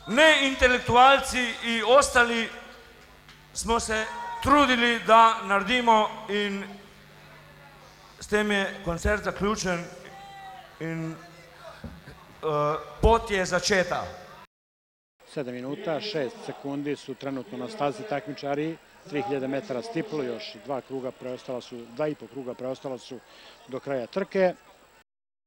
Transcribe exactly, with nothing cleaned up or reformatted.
ne intelektualci i ostali smo se trudili da naredimo in s tem je koncert zaključen in pot je začeta. sedam minuta, šest sekundi su trenutno na stazi takmičari, tri hiljade metara stiplo, još dva kruga preostala su, dva i po kruga preostala su do kraja trke.